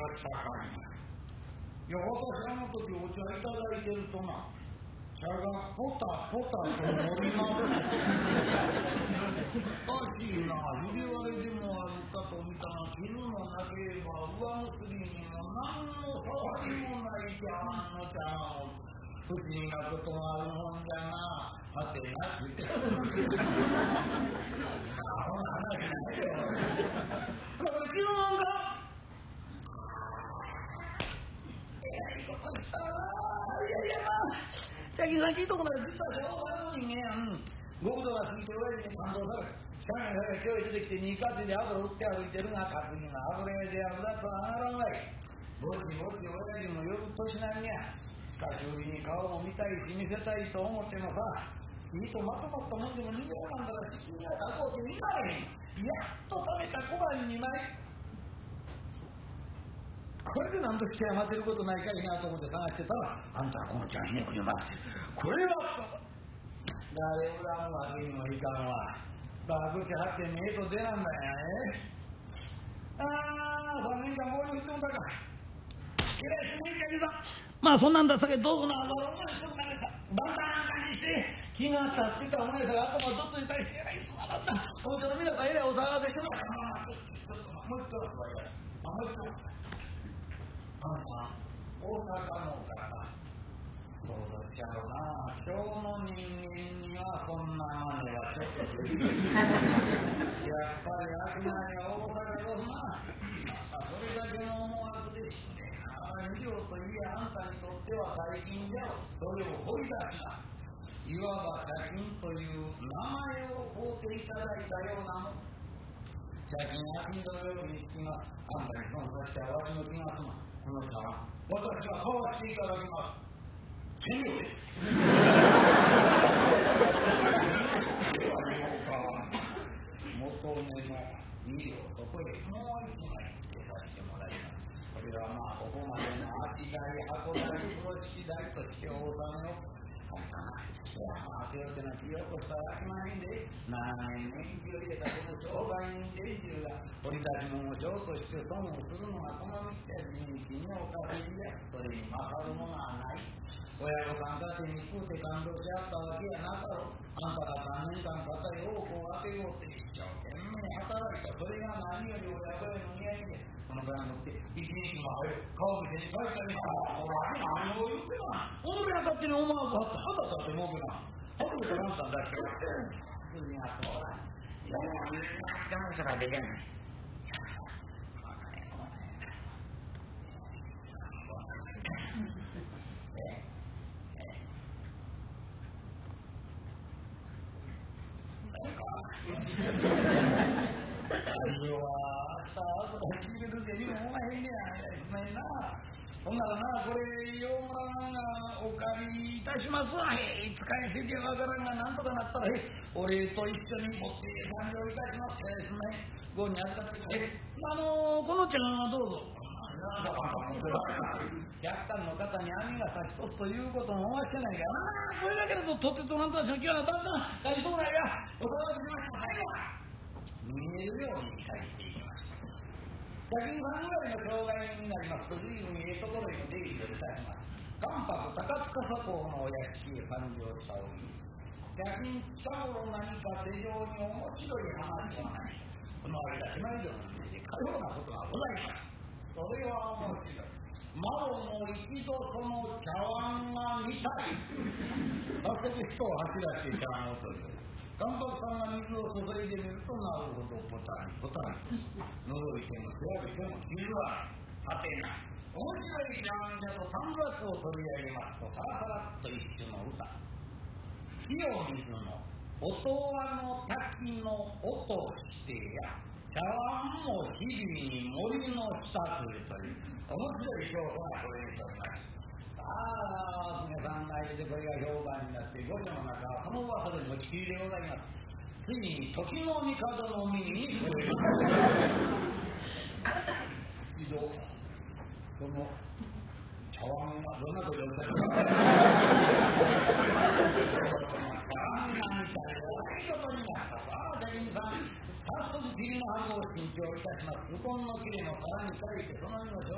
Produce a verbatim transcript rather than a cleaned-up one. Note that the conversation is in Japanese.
したかいな。いや、私あの時お茶いただいてるとな、茶がポタポタと盛ります。おかしいな、指割れでもあるかと見たが、傷もなければ上結びにも何の触りもない茶碗の茶碗を不思議なことがあるもんじゃな。はてなって言ってる。あほな話ないよ。これ昨日なんだ。いいことしたな。いやいやな。茶金さん聞いとこないで実は昭和の人間やん。極道が過ぎて親父に感動された。社員が今日出てきて二かつで油売って歩いてるが確認が油屋で油と上がらんわい。ぼちぼち親父もよく年なんや。久しぶりに顔も見たいし見せたいと思ってもさ、いいとまとまったもんでもにじゅうなんだから資金が出そうって見られへん。やっと食べた小判にまい。これで何として余ってることないかいなと思って探してたら、あんたはこの茶ひねくりを待ってこれは誰をらんわけにもいかんわ。バグチ張ってねえと出なんだよね。ああ、さんねんかんもうに振ってもたか。えらいすねんかいさん。まあそんなんださけどうぞな。お前そんなにさ、バンタン感じして気が立ってたお前さが頭ちょっとに対してえらいすまだった。お前の皆さんえらいお騒がせしてた。ちょっともう一回お願い。もう一回。あんた、大阪の方どうしちゃうな。今日の人間にはそんなまではちょっとできる。やっぱり悪魔には大阪ですな。それだけの思惑ですね。医療といえあんたにとっては大金じゃろ。それを掘り出した。いわば茶金という名前を買うていただいたようなもん。茶金は金土曜日につきます。あんたに損させてはわしの気が済まん。この茶碗、私は買わせていただきます。千両です。元値の二両、そこへもう一枚付けさせてもらいます。これはまあここまでの秋代、箱代、風呂敷代としてお納めを。いやまあ手を手なきよこしたらあきまへんで、長年年季を入れたこの商売人伝授が掘り出し物を上として損をするのがこの道や人気におかげで、それに勝るものはない。親御さん家庭に食うて感動し合ったわけやなかろう。あんたがさんねんかん方へ多くを当てようって一生懸命働いた。それが何より親子への似合いで、このから乗って一日も早く顔見てに帰ったりな。ほら何を言うてな。己が勝手に思わずはった肌だって儲けな。初めてなんたんだけど筋がそうだ。いやいや使う人ができない。最後は明日朝起きる時にもお前へんねや。いな。ほんならな、これ、ようもらんがお借りいたしますわ。へい、使い捨ててわからんが、なんとかなったら、へい、お礼と一緒に持って参上いたします。えー、すんまへん。ごに預かってください。あのー、この茶はどうぞ。百貫の方に網が差しとすということもおましてないが、ああ、これだけだととってとなんとはしの気がなったんだ。大丈夫ないが、お騒がせしました。はいわ。見えるように書いていきます。茶金さんぐらいの障害になりますと、随分ええところへの出入りをいたします。関白高司公のお屋敷へ参上したおり、茶金近頃何か手上に面白い話はない。この間、手まりどもに出てかようなことがございます。それは面白い。マロも一度その茶碗が見たい。早速人を走らせて茶碗を取ります。関白さんが水を注いでみると、なるほど、ポタリポタリと覗いても調べても傷ははてな。面白い茶碗じゃと短冊を取り上げますと、さらさらっと一種の歌。火を水の音羽の滝の音してや、茶碗も日々に森の下というという面白い評価がこれにしております。さあ、皆さんがいてこれが評判になって、御所の中はその噂でもちきりでございます。ついに時の帝の耳に聞こえます。一度、その茶碗がどんなことを言ったか。茶碗がみたいな悪いことになった。さあ、茶金さん、早速霧の箱を新調いたします。布団の切れの殻に書いてその身の